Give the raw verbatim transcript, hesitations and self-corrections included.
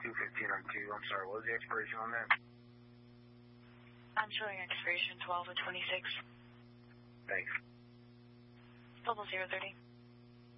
two fifteen on two. I'm sorry, what was the expiration on that? I'm showing expiration twelve of twenty-six. Thanks. Double zero thirty.